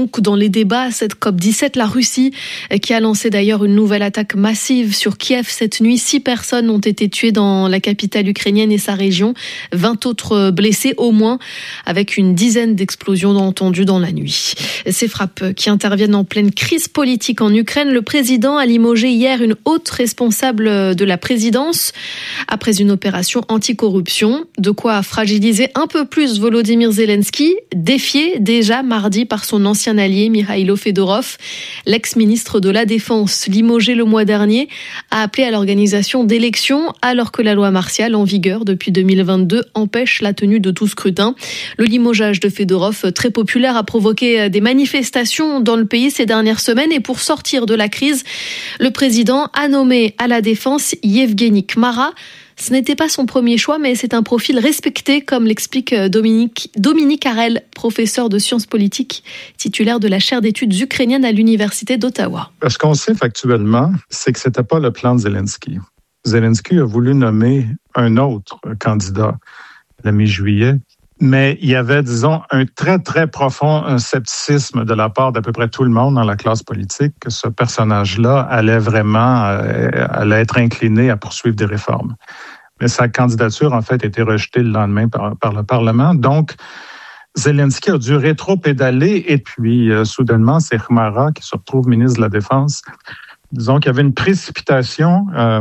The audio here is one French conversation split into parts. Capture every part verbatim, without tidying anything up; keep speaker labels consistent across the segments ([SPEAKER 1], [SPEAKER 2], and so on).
[SPEAKER 1] donc dans les débats à cette C O P dix-sept. La Russie qui a lancé d'ailleurs une nouvelle attaque massive sur Kiev cette nuit. Six personnes ont été tuées dans la capitale ukrainienne et sa région. vingt autres blessés au moins, avec une dizaine d'explosions entendues dans la nuit. Ces frappes qui interviennent en pleine crise politique en Ukraine. Le président a limogé hier une haute responsable de la présidence après une opération anticorruption. De quoi fragiliser un peu plus Volodymyr Zelensky, défié déjà mardi par son ancien allié Mikhailo Fedorov. L'ex-ministre de la Défense, limogé le mois dernier, a appelé à l'organisation d'élections alors que la loi martiale en vigueur depuis deux mille vingt-deux empêche la tenue de tout scrutin. Le limogeage de Fedorov, très populaire, a provoqué des manifestations dans le pays ces dernières semaines et pour sortir de la crise, le président a nommé à la Défense Yevgeny Kmara. Ce n'était pas son premier choix, mais c'est un profil respecté, comme l'explique Dominique, Dominique Harel, professeur de sciences politiques, titulaire de la chaire d'études ukrainiennes à l'Université d'Ottawa.
[SPEAKER 2] Ce qu'on sait factuellement, c'est que ce n'était pas le plan de Zelensky. Zelensky a voulu nommer un autre candidat la mi-juillet, mais il y avait, disons, un très, très profond un scepticisme de la part d'à peu près tout le monde dans la classe politique que ce personnage-là allait vraiment euh, allait être incliné à poursuivre des réformes. Mais sa candidature, en fait, a été rejetée le lendemain par, par le Parlement. Donc, Zelensky a dû rétro-pédaler et puis, euh, soudainement, c'est Kmara qui se retrouve ministre de la Défense. Disons qu'il y avait une précipitation. Euh,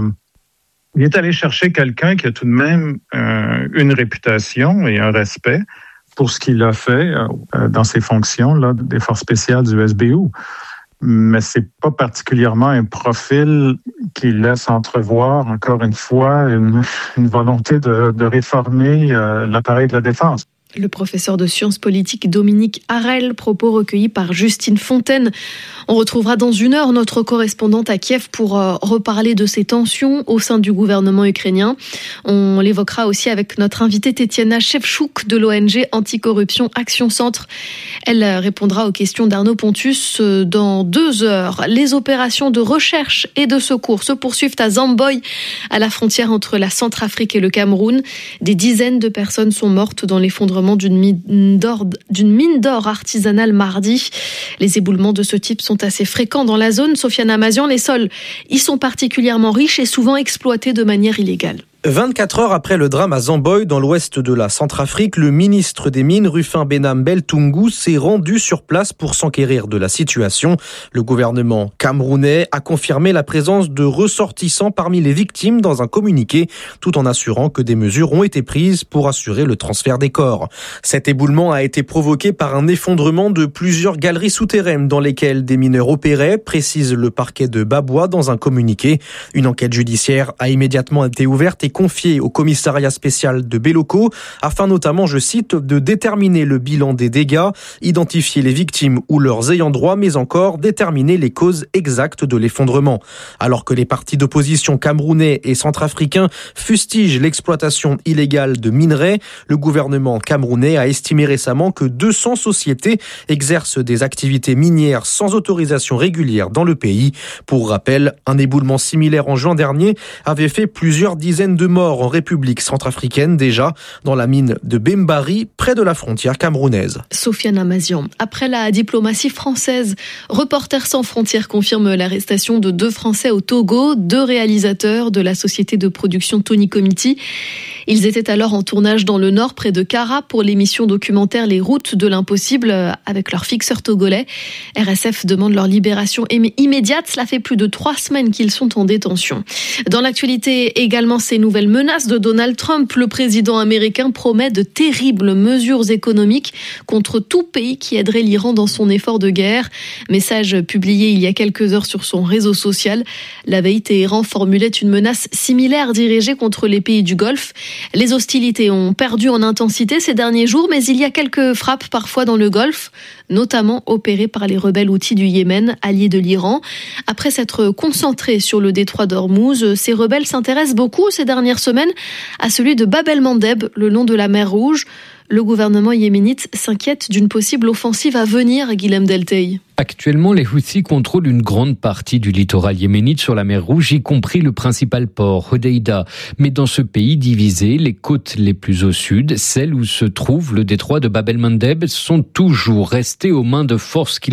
[SPEAKER 2] Il est allé chercher quelqu'un qui a tout de même euh, une réputation et un respect pour ce qu'il a fait euh, dans ses fonctions là, des forces spéciales du S B U. Mais c'est pas particulièrement un profil qui laisse entrevoir, encore une fois, une, une volonté de, de réformer euh, l'appareil de la défense.
[SPEAKER 1] Le professeur de sciences politiques Dominique Harel, propos recueillis par Justine Fontaine. On retrouvera dans une heure notre correspondante à Kiev pour euh, reparler de ces tensions au sein du gouvernement ukrainien. On l'évoquera aussi avec notre invitée Tetiana Shevchuk de l'O N G Anticorruption Action Centre. Elle répondra aux questions d'Arnaud Pontus dans deux heures. Les opérations de recherche et de secours se poursuivent à Zamboy, à la frontière entre la Centrafrique et le Cameroun. Des dizaines de personnes sont mortes dans l'effondrement d'une mine d'or, d'une mine d'or artisanale mardi. Les éboulements de ce type sont assez fréquents dans la zone. Sofiane Amazian, les sols y sont particulièrement riches et souvent exploités de manière illégale.
[SPEAKER 3] vingt-quatre heures après le drame à Zamboy, dans l'ouest de la Centrafrique, le ministre des Mines, Rufin Benambel Tungu, s'est rendu sur place pour s'enquérir de la situation. Le gouvernement camerounais a confirmé la présence de ressortissants parmi les victimes dans un communiqué, tout en assurant que des mesures ont été prises pour assurer le transfert des corps. Cet éboulement a été provoqué par un effondrement de plusieurs galeries souterraines dans lesquelles des mineurs opéraient, précise le parquet de Baboua dans un communiqué. Une enquête judiciaire a immédiatement été ouverte et confié au commissariat spécial de Béloko afin notamment, je cite, de déterminer le bilan des dégâts, identifier les victimes ou leurs ayants droit, mais encore déterminer les causes exactes de l'effondrement. Alors que les partis d'opposition camerounais et centrafricains fustigent l'exploitation illégale de minerais, le gouvernement camerounais a estimé récemment que deux cents sociétés exercent des activités minières sans autorisation régulière dans le pays. Pour rappel, un éboulement similaire en juin dernier avait fait plusieurs dizaines de morts en République centrafricaine, déjà dans la mine de Bembari, près de la frontière camerounaise.
[SPEAKER 1] Sofiane Amazian. Après la diplomatie française, Reporters sans frontières confirme l'arrestation de deux Français au Togo, deux réalisateurs de la société de production Tony Comity. Ils étaient alors en tournage dans le nord, près de Kara, pour l'émission documentaire Les Routes de l'Impossible, avec leur fixeur togolais. R S F demande leur libération immédiate. Cela fait plus de trois semaines qu'ils sont en détention. Dans l'actualité également, ces nouvelles menaces de Donald Trump. Le président américain promet de terribles mesures économiques contre tout pays qui aiderait l'Iran dans son effort de guerre. Message publié il y a quelques heures sur son réseau social. La veille, Téhéran formulait une menace similaire dirigée contre les pays du Golfe. Les hostilités ont perdu en intensité ces derniers jours, mais il y a quelques frappes parfois dans le Golfe, notamment opérées par les rebelles houthis du Yémen, alliés de l'Iran. Après s'être concentrés sur le détroit d'Ormuz, ces rebelles s'intéressent beaucoup ces dernières semaines à celui de Bab el-Mandeb, le long de la mer Rouge. Le gouvernement yéménite s'inquiète d'une possible offensive à venir à Guilhem Deltey.
[SPEAKER 4] Actuellement, les Houthis contrôlent une grande partie du littoral yéménite sur la mer Rouge, y compris le principal port, Hodeïda. Mais dans ce pays divisé, les côtes les plus au sud, celles où se trouve le détroit de Bab el-Mandeb, sont toujours restées aux mains de forces qui